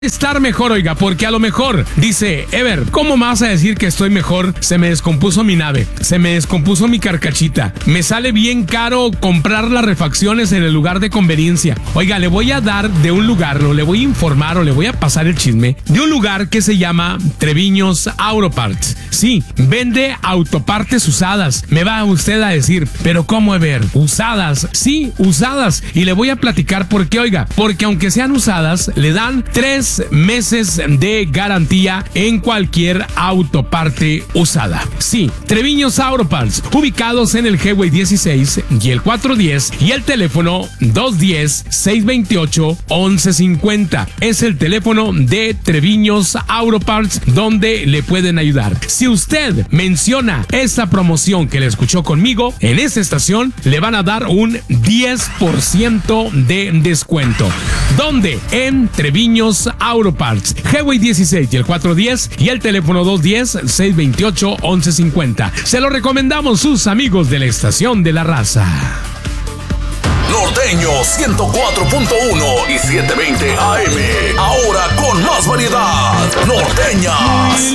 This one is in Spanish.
Estar mejor, oiga, porque a lo mejor dice, Ever, ¿cómo me vas a decir que estoy mejor? Se me descompuso mi nave, se me descompuso mi carcachita, me sale bien caro comprar las refacciones en el lugar de conveniencia. Oiga, le voy a dar de un lugar, le voy a informar o le voy a pasar el chisme de un lugar que se llama Treviños Autoparts. Sí, vende autopartes usadas. Me va usted a decir, pero ¿cómo, Ever? ¿Usadas? Sí, usadas. Y le voy a platicar por qué, oiga, porque aunque sean usadas, le dan 3 meses de garantía en cualquier autoparte usada. Sí, Treviños Autoparts, ubicados en el Highway 16 y el 410 y el teléfono 210-628-1150. Es el teléfono de Treviños Autoparts donde le pueden ayudar. Si usted menciona esta promoción que le escuchó conmigo, en esta estación le van a dar un 10% de descuento. ¿Dónde? En Treviños Autoparts, Highway 16 y el 410 y el teléfono 210-628-1150. Se lo recomendamos sus amigos de la Estación de la Raza. Norteño 104.1 y 720 AM. Ahora con más variedad. Norteñas.